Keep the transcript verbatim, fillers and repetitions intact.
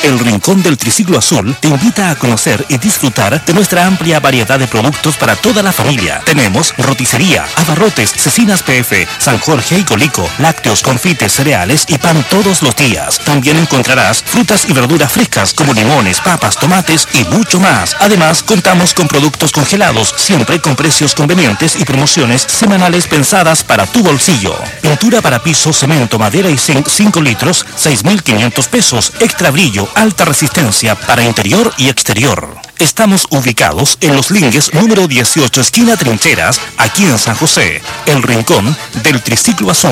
El Rincón del Triciclo Azul te invita a conocer y disfrutar de nuestra amplia variedad de productos para toda la familia. Tenemos roticería, abarrotes, cecinas P F, San Jorge y Colico, lácteos, confites, cereales y pan todos los días. También encontrarás frutas y verduras frescas como limones, papas, tomates y mucho más. Además, contamos con productos congelados, siempre con precios convenientes y promociones semanales pensadas para tu bolsillo. Pintura para piso, cemento, madera y zinc cinco litros, seis mil quinientos pesos. Extra brillo, alta resistencia para interior y exterior. Estamos ubicados en Los Lingues número dieciocho, esquina Trincheras, aquí en San José. El Rincón del Triciclo Azul.